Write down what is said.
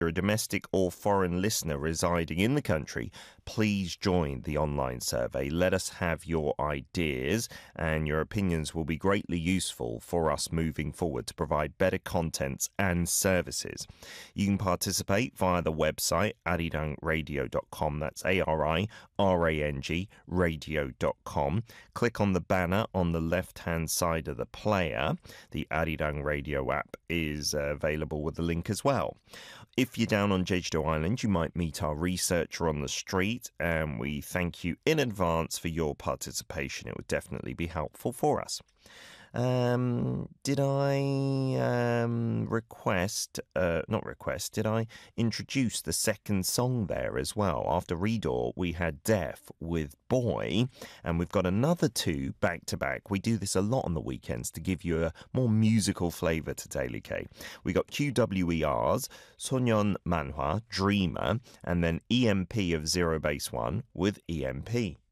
you're a domestic or foreign listener residing in the country, please join the online survey. Let us have your ideas, and your opinions will be greatly useful for us moving forward to provide better contents and services. You can participate via the website arirangradio.com. That's ARIRANG radio.com. Click on the banner on the left-hand side of the player. The Arirang Radio app is available with the link as well. If you're down on Jeju-do Island, you might meet our researcher on the street, and we thank you in advance for your participation. It would definitely be helpful for us. Did I introduce the second song there as well? After Redor, we had Def with Boy, and we've got another two back to back. We do this a lot on the weekends to give you a more musical flavour to Daily K. We got QWER's Sonyeon Manhwa, Dreamer, and then EMP of Zero Base One with EMP.